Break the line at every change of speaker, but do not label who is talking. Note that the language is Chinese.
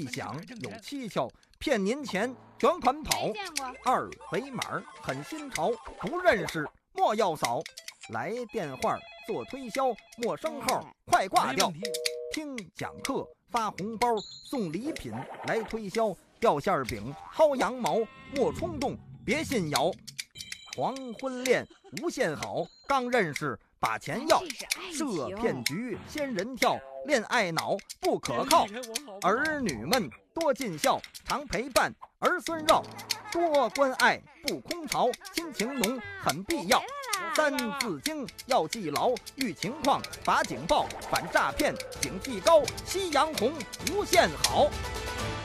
想有蹊跷，骗您钱卷款跑。二维码很新潮，不认识莫要扫。来电话做推销，陌生号快挂掉。听讲课发红包，送礼品来推销。掉馅饼薅羊毛，莫冲动别信谣。黄昏恋无限好，刚认识把钱要。设骗局仙人跳，恋爱脑不可靠。儿女们多尽孝，常陪伴儿孙绕。多关爱不空巢，亲情浓很必要。三字经要记牢，遇情况罚警报，反诈骗警惕高。夕阳红无限好。